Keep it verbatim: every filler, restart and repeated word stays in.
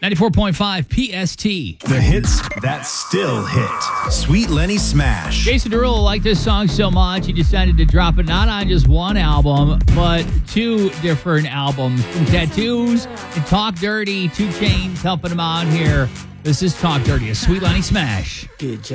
ninety-four point five P S T. The hits that still hit. Sweet Lenny Smash. Jason Derulo liked this song so much, he decided to drop it not on just one album, but two different albums. From Tattoos and Talk Dirty, two Chainz helping him out here. This is Talk Dirty, a Sweet Lenny Smash. Good job.